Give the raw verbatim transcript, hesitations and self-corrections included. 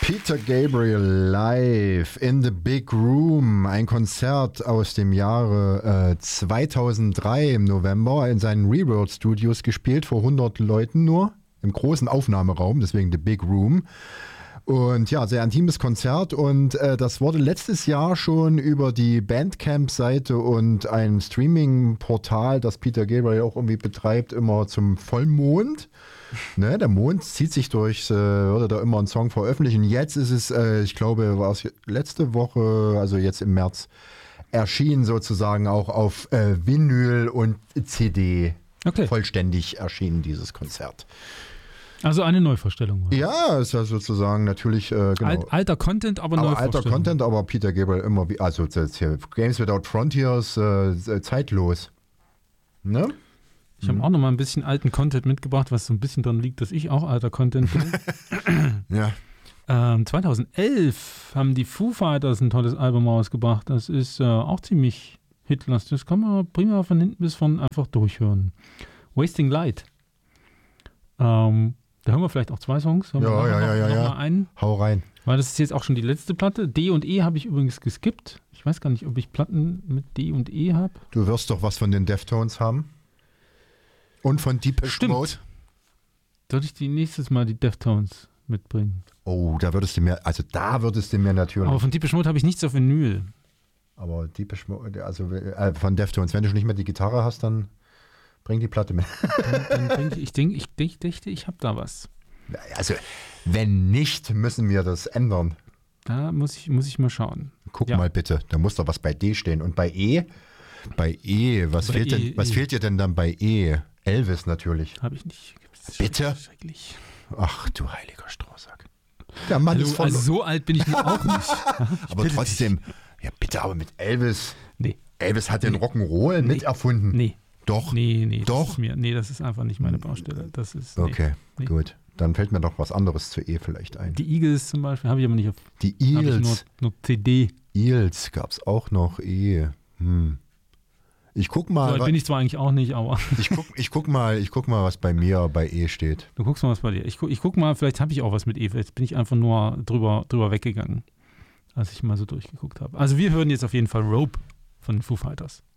Peter Gabriel live in the Big Room, ein Konzert aus dem Jahre äh, zweitausenddrei im November in seinen Reworld Studios gespielt, vor hundert Leuten nur, im großen Aufnahmeraum, deswegen The Big Room. Und ja, sehr intimes Konzert und äh, das wurde letztes Jahr schon über die Bandcamp-Seite und ein Streaming-Portal, das Peter Gabriel auch irgendwie betreibt, immer zum Vollmond. Ne, der Mond zieht sich durch, äh, würde da immer einen Song veröffentlichen. Jetzt ist es, äh, ich glaube, war es letzte Woche, also jetzt im März, erschienen sozusagen auch auf äh, Vinyl und C D. Okay. Vollständig erschienen, dieses Konzert. Also eine Neuvorstellung. War. Ja, ist ja sozusagen natürlich äh, genau. Alt, alter Content, aber, aber Neuvorstellung. Alter Content, aber Peter Gabriel immer wie, also jetzt hier Games Without Frontiers, äh, zeitlos. Ne? Ich habe auch noch mal ein bisschen alten Content mitgebracht, was so ein bisschen dran liegt, dass ich auch alter Content bin. Ja. Ähm, zweitausendelf haben die Foo Fighters ein tolles Album rausgebracht. Das ist äh, auch ziemlich hitlastig. Das kann man prima von hinten bis vorne einfach durchhören. Wasting Light. Ähm, da hören wir vielleicht auch zwei Songs. Hören ja, wir ja, noch, ja, ja, noch ja. mal einen. Hau rein. Weil das ist jetzt auch schon die letzte Platte. D und E habe ich übrigens geskippt. Ich weiß gar nicht, ob ich Platten mit D und E habe. Du wirst doch was von den Deftones haben. Und von Depeche Mode. Sollte ich die nächstes Mal die Deftones mitbringen? Oh, da würdest du mir, also da würdest du mir natürlich. Aber von Depeche Mode habe ich nichts auf Vinyl. Aber Depeche Mode, also äh, von Deftones, wenn du schon nicht mehr die Gitarre hast, dann bring die Platte mit. Dann, dann denk ich, ich denke, ich, denk, ich, dachte, ich habe da was. Also, wenn nicht, müssen wir das ändern. Da muss ich, muss ich mal schauen. Guck ja. mal bitte, da muss doch was bei D stehen. Und bei E? Bei E, was, bei fehlt, E, denn, was E. fehlt dir denn dann bei E? Elvis natürlich. Habe ich nicht. Bitte? Schrecklich. Ach du heiliger Strohsack. Der Mann also, ist voll. Also so alt bin ich nun auch nicht. Aber trotzdem, ja bitte, aber mit Elvis. Nee. Elvis hat den Nee. Rock'n'Roll Nee. miterfunden. Nee. Doch. Nee, nee. Doch. Das ist mir, nee, das ist einfach nicht meine Baustelle. Das ist, nee. Okay, nee. gut. Dann fällt mir doch was anderes zu E vielleicht ein. Die Eagles zum Beispiel habe ich aber nicht auf. Die Habe ich nur, Eels. nur C D. Eels gab es auch noch. E. Hm. Ich guck mal. So alt bin ich zwar eigentlich auch nicht, aber. Ich guck, ich guck mal, ich guck mal, was bei mir bei E steht. Du guckst mal, was bei dir. Ich guck, ich guck mal, vielleicht habe ich auch was mit E. Jetzt bin ich einfach nur drüber, drüber weggegangen, als ich mal so durchgeguckt habe. Also wir hören jetzt auf jeden Fall Rope von den Foo Fighters.